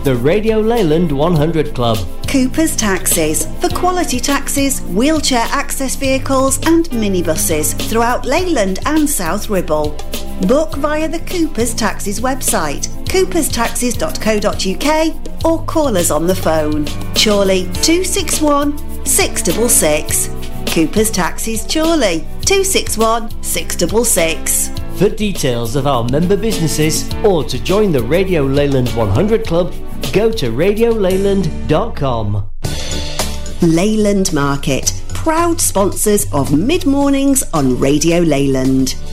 The Radio Leyland 100 Club. Cooper's Taxis, for quality taxis, wheelchair access vehicles and minibuses throughout Leyland and South Ribble. Book via the Cooper's Taxis website, cooperstaxis.co.uk, or call us on the phone. Chorley 261 666. Cooper's Taxis Chorley 261 666. For details of our member businesses or to join the Radio Leyland 100 Club, go to radioleyland.com. Leyland Market, proud sponsors of Mid-Mornings on Radio Leyland.